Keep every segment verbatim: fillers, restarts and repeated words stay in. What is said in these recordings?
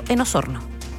en Osorno.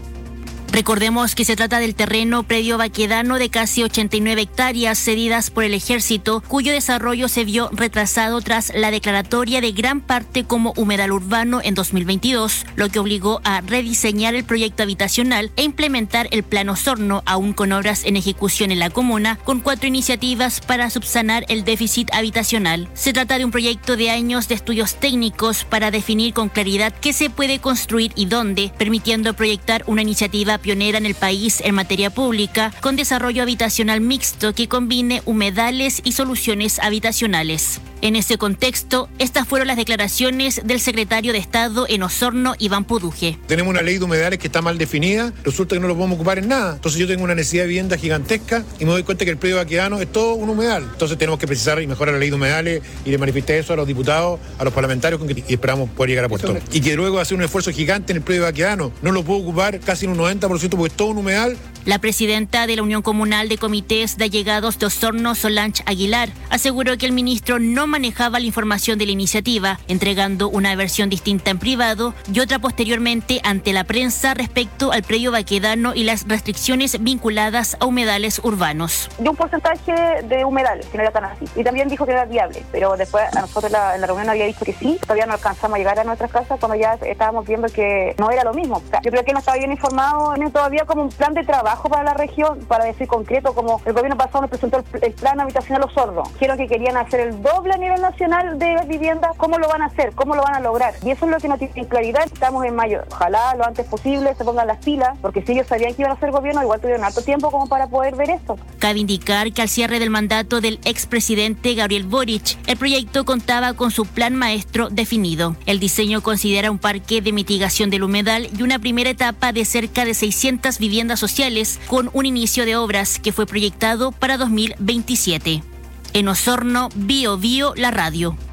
Recordemos que se trata del terreno predio Baquedano de casi ochenta y nueve hectáreas cedidas por el Ejército, cuyo desarrollo se vio retrasado tras la declaratoria de gran parte como humedal urbano en dos mil veintidós, lo que obligó a rediseñar el proyecto habitacional e implementar el Plan Osorno, aún con obras en ejecución en la comuna, con cuatro iniciativas para subsanar el déficit habitacional. Se trata de un proyecto de años de estudios técnicos para definir con claridad qué se puede construir y dónde, permitiendo proyectar una iniciativa pionera en el país en materia pública, con desarrollo habitacional mixto que combine humedales y soluciones habitacionales. En ese contexto, estas fueron las declaraciones del secretario de Estado en Osorno, Iván Puduje. Tenemos una ley de humedales que está mal definida, resulta que no lo podemos ocupar en nada. Entonces yo tengo una necesidad de vivienda gigantesca y me doy cuenta que el predio Baquedano es todo un humedal. Entonces tenemos que precisar y mejorar la ley de humedales, y le manifesté eso a los diputados, a los parlamentarios, con que, y esperamos poder llegar a puerto. Y que luego hacer un esfuerzo gigante en el predio Baquedano. No lo puedo ocupar casi en un noventa por ciento porque es todo un humedal. La presidenta de la Unión Comunal de Comités de Allegados de Osorno, Solange Aguilar, aseguró que el ministro no manejaba la información de la iniciativa, entregando una versión distinta en privado y otra posteriormente ante la prensa respecto al predio Baquedano y las restricciones vinculadas a humedales urbanos. De un porcentaje de humedales, que no era tan así. Y también dijo que era viable, pero después a nosotros la, en la reunión había dicho que sí, todavía no alcanzamos a llegar a nuestras casas cuando ya estábamos viendo que no era lo mismo. O sea, yo creo que no estaba bien informado, no todavía como un plan de trabajo para la región, para decir concreto, como el gobierno pasado nos presentó el, el plan habitacional Osorno. Dijeron que querían hacer el doble a nivel nacional de viviendas. ¿Cómo lo van a hacer? ¿Cómo lo van a lograr? Y eso es lo que no tiene claridad. Estamos en mayo. Ojalá lo antes posible se pongan las pilas, porque si ellos sabían que iban a hacer gobierno, igual tuvieron harto tiempo como para poder ver esto. Cabe indicar que al cierre del mandato del expresidente Gabriel Boric, el proyecto contaba con su plan maestro definido. El diseño considera un parque de mitigación del humedal y una primera etapa de cerca de seiscientas viviendas sociales, con un inicio de obras que fue proyectado para dos mil veintisiete. En Osorno, Bio Bio, la radio.